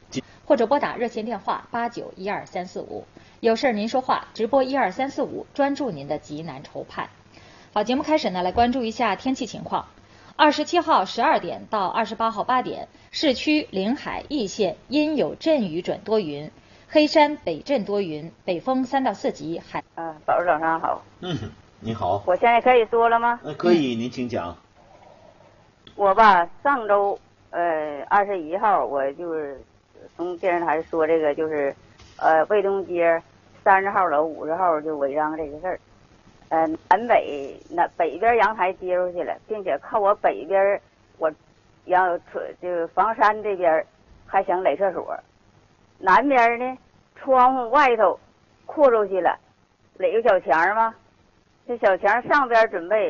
或者拨打热线电话8912-345。有事您说话，直播12345，专注您的急难愁盼。好，节目开始呢，来关注一下天气情况。27号12点到28号8点，市区、临海、易县阴有阵雨转多云，黑山北阵多云，北风3到4级，海。 宝早上好。 你好。 我现在可以说了吗？ 可以，您请讲。 我吧，上周21号，我就是从电视台说这个，就是卫东街30号楼50号就违章这个事儿。南北边阳台接出去了，并且靠我北边，我就房山这边还想垒厕所，南边呢窗户外头扩出去了，垒个小墙嘛，这小墙上边准备